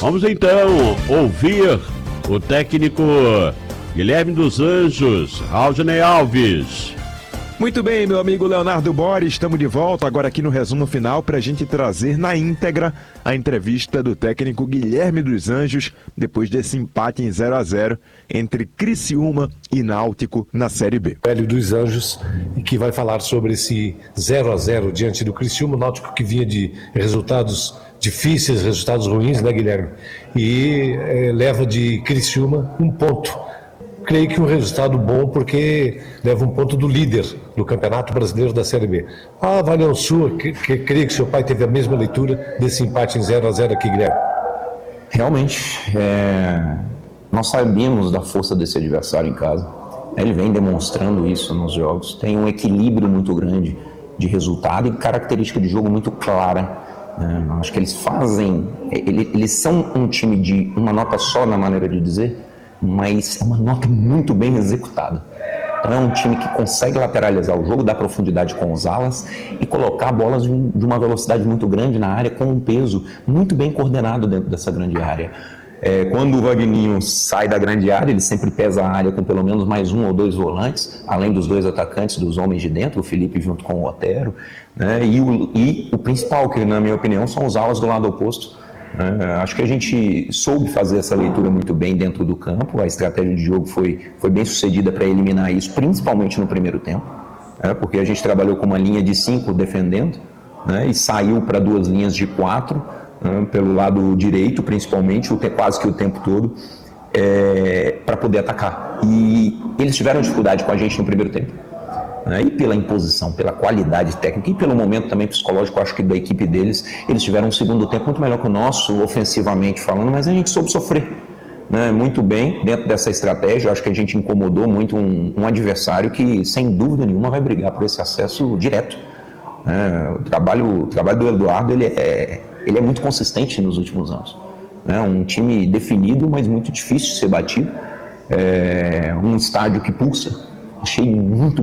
Vamos então ouvir o técnico Guilherme dos Anjos, Raulney Alves. Muito bem, meu amigo Leonardo Bori, estamos de volta agora aqui no resumo final para a gente trazer na íntegra a entrevista do técnico Guilherme dos Anjos depois desse empate em 0-0 entre Criciúma e Náutico na Série B. Hélio dos Anjos, que vai falar sobre esse 0-0 diante do Criciúma, Náutico que vinha de resultados difíceis, resultados ruins, né, Guilherme? E leva de Criciúma um ponto. Creio que um resultado bom, porque leva um ponto do líder do Campeonato Brasileiro da Série B. A avaliação sua, creio que seu pai teve a mesma leitura desse empate em 0-0 aqui, Guilherme. Realmente, nós sabemos da força desse adversário em casa. Ele vem demonstrando isso nos jogos. Tem um equilíbrio muito grande de resultado e característica de jogo muito clara. Acho que eles são um time de uma nota só na maneira de dizer, mas é uma nota muito bem executada. Então é um time que consegue lateralizar o jogo, dar profundidade com os alas e colocar bolas de uma velocidade muito grande na área, com um peso muito bem coordenado dentro dessa grande área. Quando o Vagninho sai da grande área, ele sempre pesa a área com pelo menos mais um ou dois volantes, além dos dois atacantes, dos homens de dentro, o Felipe junto com o Otero, né? E o principal, que na minha opinião são os alas do lado oposto. Acho que a gente soube fazer essa leitura muito bem dentro do campo. A estratégia de jogo foi bem sucedida para eliminar isso, principalmente no primeiro tempo, porque a gente trabalhou com uma linha de 5 defendendo, e saiu para 2 linhas de 4, pelo lado direito principalmente, quase que o tempo todo, para poder atacar. E eles tiveram dificuldade com a gente no primeiro tempo. E pela imposição, pela qualidade técnica e pelo momento também psicológico, acho que da equipe deles, eles tiveram um segundo tempo muito melhor que o nosso, ofensivamente falando, mas a gente soube sofrer, muito bem dentro dessa estratégia. Acho que a gente incomodou muito um adversário que, sem dúvida nenhuma, vai brigar por esse acesso direto. O trabalho do Eduardo ele é muito consistente nos últimos anos. Um time definido, mas muito difícil de ser batido. Um estádio que pulsa. Achei muito